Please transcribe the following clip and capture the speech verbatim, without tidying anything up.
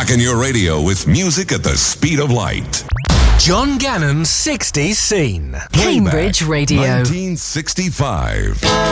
Rocking your radio with music at the speed of light. John Gannon's sixties Scene. Cambridge Radio. nineteen sixty-five.